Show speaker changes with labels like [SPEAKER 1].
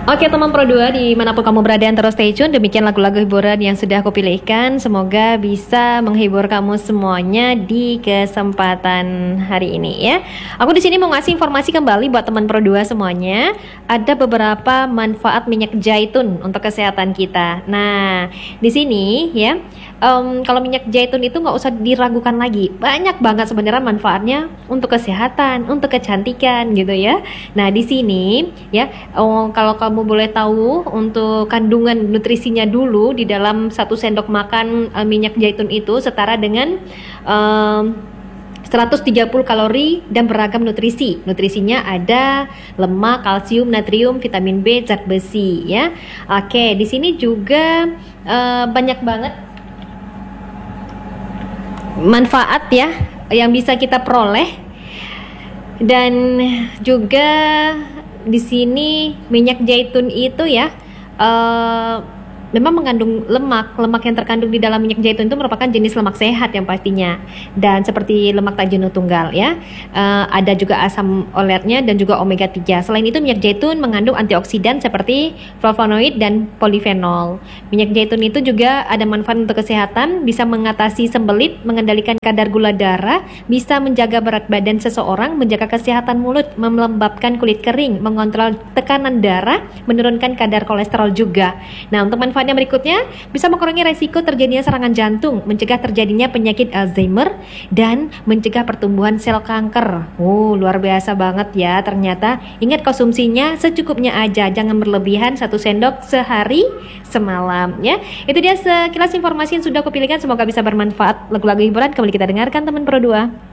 [SPEAKER 1] Oke teman Pro 2 dimanapun kamu berada terus stay tune. Demikian lagu-lagu hiburan yang sudah aku pilihkan. Semoga bisa menghibur kamu semuanya di kesempatan hari ini ya. Aku di sini mau ngasih informasi kembali buat teman Pro 2 semuanya. Ada beberapa manfaat minyak zaitun untuk kesehatan kita. Nah di sini ya, kalau minyak zaitun itu nggak usah diragukan lagi. Banyak banget sebenarnya manfaatnya untuk kesehatan, untuk kecantikan gitu ya. Nah di sini ya, kalau kamu boleh tahu untuk kandungan nutrisinya dulu di dalam 1 sendok makan minyak zaitun itu setara dengan 130 kalori dan beragam nutrisi. Nutrisinya ada lemak, kalsium, natrium, vitamin B, zat besi ya. Oke, di sini juga banyak banget manfaat ya yang bisa kita peroleh. Dan juga di sini minyak zaitun itu ya memang mengandung lemak yang terkandung di dalam minyak zaitun itu merupakan jenis lemak sehat yang pastinya, dan seperti lemak tak jenuh tunggal ya. Ada juga asam oletnya dan juga omega 3. Selain itu minyak zaitun mengandung antioksidan seperti flavonoid dan polifenol. Minyak zaitun itu juga ada manfaat untuk kesehatan, bisa mengatasi sembelit, mengendalikan kadar gula darah, bisa menjaga berat badan seseorang, menjaga kesehatan mulut, melembabkan kulit kering, mengontrol tekanan darah, menurunkan kadar kolesterol juga. Nah untuk manfaatnya berikutnya, bisa mengurangi resiko terjadinya serangan jantung, mencegah terjadinya penyakit Alzheimer, dan mencegah pertumbuhan sel kanker. Luar biasa banget ya ternyata. Ingat konsumsinya secukupnya aja, jangan berlebihan, 1 sendok sehari semalam ya. Itu dia sekilas informasi yang sudah aku pilihkan, semoga bisa bermanfaat. Lagu-lagu hiburan kembali kita dengarkan teman Pro 2.